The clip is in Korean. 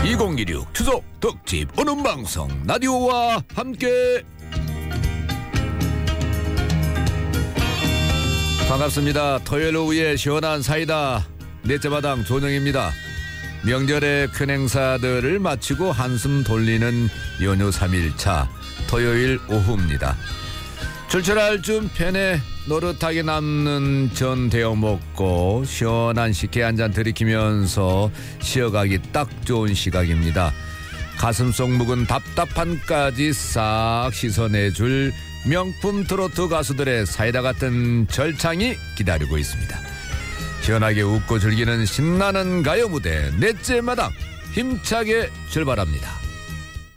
2016 추석 특집 오는방송 라디오와 함께. 반갑습니다. 토요일 오후에 시원한 사이다 넷째 마당 조정입니다. 명절의 큰 행사들을 마치고 한숨 돌리는 연휴 3일차 토요일 오후입니다. 출출할 쯤 팬에 노릇하게 남는 전 데워 먹고 시원한 식혜 한 잔 들이키면서 쉬어가기 딱 좋은 시각입니다. 가슴속 묵은 답답함까지 싹 씻어내줄 명품 트로트 가수들의 사이다 같은 절창이 기다리고 있습니다. 시원하게 웃고 즐기는 신나는 가요 무대 넷째 마당 힘차게 출발합니다.